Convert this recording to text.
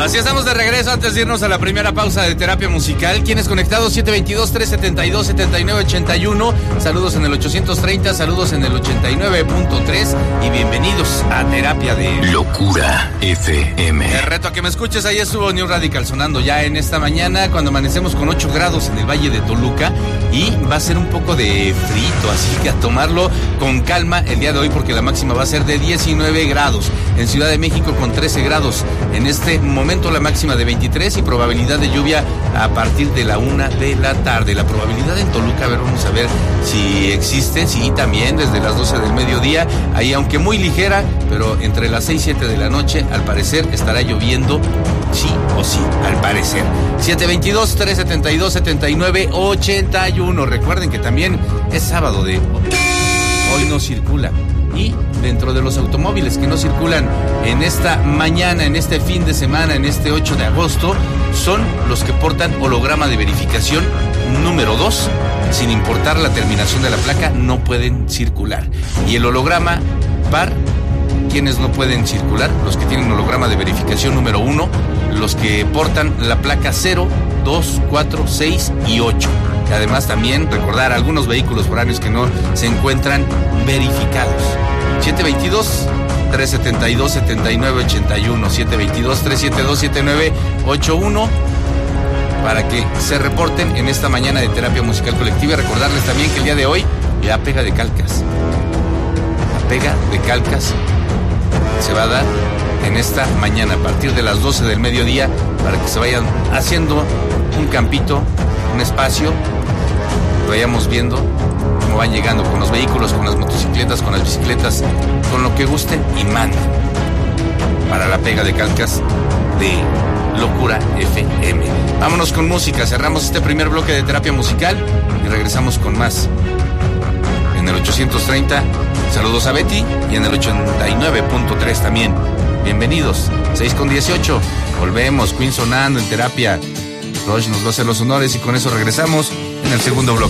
Así estamos de regreso antes de irnos a la primera pausa de terapia musical. ¿Quiénes conectados? 722-372-7981. Saludos en el 830, saludos en el 89.3 y bienvenidos a Terapia de Locura FM. Te reto a que me escuches. Ahí estuvo New Radical sonando ya en esta mañana cuando amanecemos con 8 grados en el Valle de Toluca y va a ser un poco de frito, así que a tomarlo con calma el día de hoy porque la máxima va a ser de 19 grados. En Ciudad de México con 13 grados. En este momento la máxima de 23 y probabilidad de lluvia a partir de la 1 de la tarde. La probabilidad en Toluca, a ver, vamos a ver si existe. Sí, también desde las 12 del mediodía. Ahí, aunque muy ligera, pero entre las 6 y 7 de la noche, al parecer estará lloviendo sí o sí, al parecer. 722-372-7981. Recuerden que también es sábado de Hoy No Circula. Y dentro de los automóviles que no circulan en esta mañana, en este fin de semana, en este 8 de agosto, son los que portan holograma de verificación número 2. Sin importar la terminación de la placa, no pueden circular. Y el holograma par, ¿quiénes no pueden circular? Los que tienen holograma de verificación número 1, los que portan la placa 0, 2, 4, 6 y 8. Y además también recordar algunos vehículos foráneos que no se encuentran verificados. 722-372-7981, 722-372-7981, para que se reporten en esta mañana de terapia musical colectiva. Y recordarles también que el día de hoy la pega de calcas. La pega de calcas se va a dar en esta mañana a partir de las 12 del mediodía para que se vayan haciendo un campito, un espacio, que vayamos viendo cómo van llegando con los vehículos, con las motocicletas, con las bicicletas, con lo que gusten y manden para la pega de calcas de Locura FM. Vámonos con música, cerramos este primer bloque de terapia musical y regresamos con más. En el 830, saludos a Betty, y en el 89.3 también. Bienvenidos, 6:18, volvemos, Queen sonando en terapia. Roche nos va a hacer los honores y con eso regresamos en el segundo bloque.